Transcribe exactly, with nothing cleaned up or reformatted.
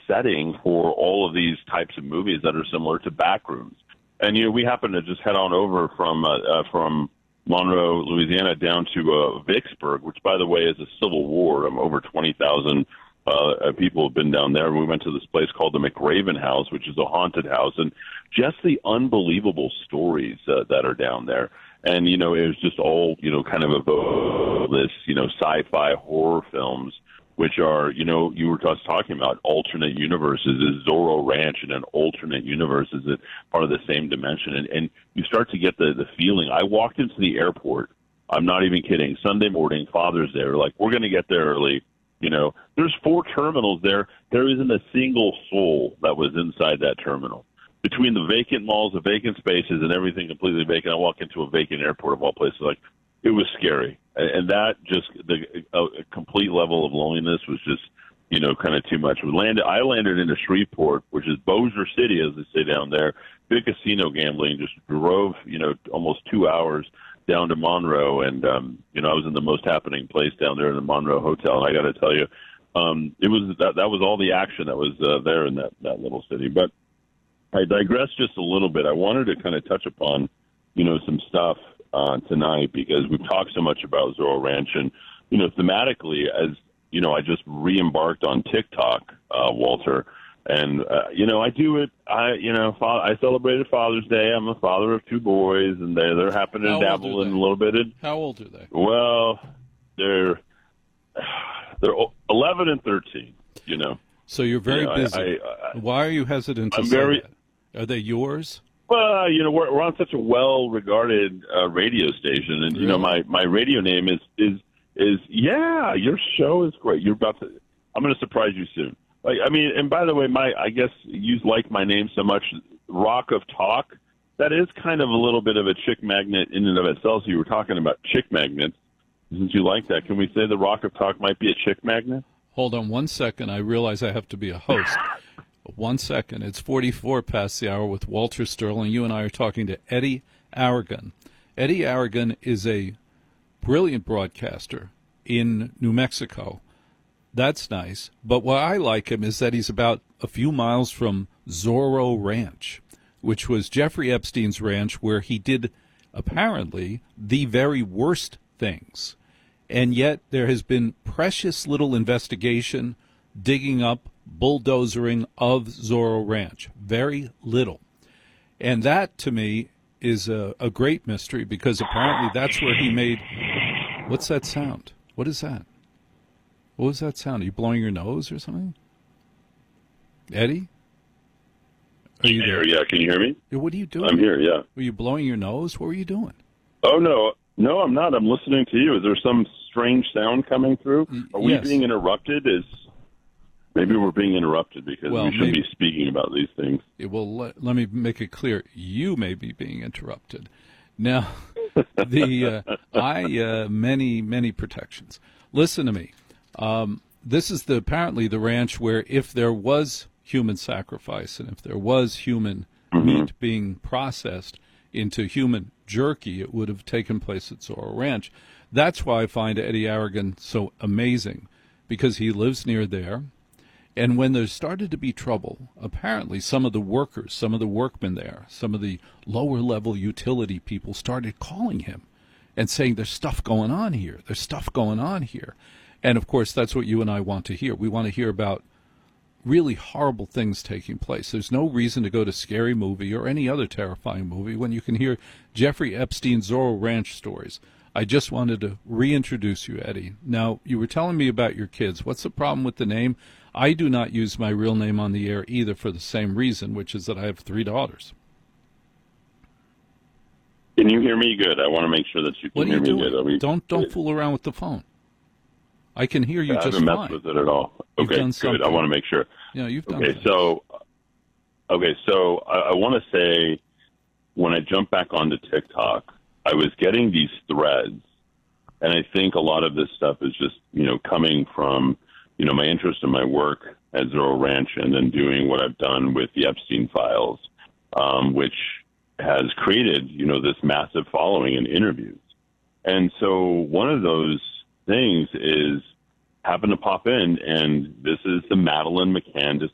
setting for all of these types of movies that are similar to Backrooms. And, you know, we happen to just head on over from uh, uh, from Monroe, Louisiana, down to uh, Vicksburg, which, by the way, is a civil war. Um, over twenty thousand uh, people have been down there. We went to this place called the McRaven House, which is a haunted house, and just the unbelievable stories uh, that are down there. And, you know, it was just all, you know, kind of a, this, you know, sci-fi horror films, which are, you know, you were just talking about alternate universes. Is Zorro Ranch in an alternate universe? Is it part of the same dimension? And, and you start to get the, the feeling. I walked into the airport. I'm not even kidding. Sunday morning, Father's Day. We're like, we're going to get there early. You know, there's four terminals there. There isn't a single soul that was inside that terminal. Between the vacant malls, the vacant spaces, and everything completely vacant, I walk into a vacant airport of all places. Like, it was scary. And that just, the a complete level of loneliness was just, you know, kind of too much. We landed, I landed into Shreveport, which is Bossier City, as they say down there. Big casino gambling. Just drove, you know, almost two hours down to Monroe. And, um, you know, I was in the most happening place down there in the Monroe Hotel. And I got to tell you, um, it was that, that was all the action that was uh, there in that, that little city. But I digress just a little bit. I wanted to kind of touch upon, you know, some stuff Uh, tonight, because we've talked so much about Zorro Ranch, and, you know, thematically, as you know, I just re-embarked on TikTok, uh, Walter, and uh, you know, I do it. I, you know, fa- I celebrated Father's Day. I'm a father of two boys, and they they're happening to dabble in a little bit. Of, How old are they? Well, they're they're eleven and thirteen. You know, so you're very you know, busy. I, I, Why are you hesitant to I'm say very, that? Are they yours? Well, you know, we're, we're on such a well-regarded uh, radio station, and, Really? you know, my, my radio name is, is, is, yeah, your show is great. You're about to, I'm going to surprise you soon. Like, I mean, and by the way, my, I guess you like my name so much, Rock of Talk, that is kind of a little bit of a chick magnet in and of itself. So you were talking about chick magnets. Since you like that, can we say the Rock of Talk might be a chick magnet? Hold on one second. I realize I have to be a host. One second. It's forty-four past the hour with Walter Sterling. You and I are talking to Eddie Aragon. Eddie Aragon is a brilliant broadcaster in New Mexico. That's nice. But what I like him is that he's about a few miles from Zorro Ranch, which was Jeffrey Epstein's ranch where he did, apparently, the very worst things. And yet there has been precious little investigation, digging up, bulldozering of Zorro Ranch. Very little. And that, to me, is a, a great mystery, because apparently that's where he made... What's that sound? What is that? What was that sound? Are you blowing your nose or something? Eddie? Are you there? Yeah, can you hear me? What are you doing? I'm here, yeah. Were you blowing your nose? What were you doing? Oh, no. No, I'm not. I'm listening to you. Is there some strange sound coming through? Are we yes. being interrupted? Is... Maybe we're being interrupted because well, we shouldn't maybe, be speaking about these things. Well, let, let me make it clear. You may be being interrupted. Now, the uh, I uh, many many protections. Listen to me. Um, this is the apparently the ranch where, if there was human sacrifice and if there was human mm-hmm. meat being processed into human jerky, it would have taken place at Zorro Ranch. That's why I find Eddie Aragon so amazing, because he lives near there. And when there started to be trouble, apparently some of the workers, some of the workmen there, some of the lower-level utility people started calling him and saying, there's stuff going on here, there's stuff going on here. And, of course, that's what you and I want to hear. We want to hear about really horrible things taking place. There's no reason to go to Scary Movie or any other terrifying movie when you can hear Jeffrey Epstein's Zorro Ranch stories. I just wanted to reintroduce you, Eddie. Now, you were telling me about your kids. What's the problem with the name? I do not use my real name on the air either, for the same reason, which is that I have three daughters. Can you hear me good? I want to make sure that you can what are hear you me doing? good. We, don't don't fool around with the phone. I can hear you I just haven't fine. messed with it at all. You've Okay, done good. something. I want to make sure. Yeah, you've done Okay, things. so, okay, so I, I want to say, when I jumped back onto TikTok, I was getting these threads, and I think a lot of this stuff is just, you know, coming from, you know, my interest in my work at Zorro Ranch, and then doing what I've done with the Epstein files, um, which has created, you know, this massive following in interviews. And so one of those things is happened to pop in, and this is the Madeleine McCann